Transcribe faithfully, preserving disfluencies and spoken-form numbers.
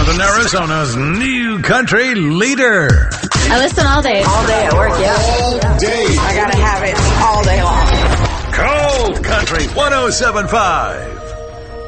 Northern Arizona's new country leader. I listen all day. All day at work, yeah. All day. I gotta have it all day long. Cold Country one oh seven point five.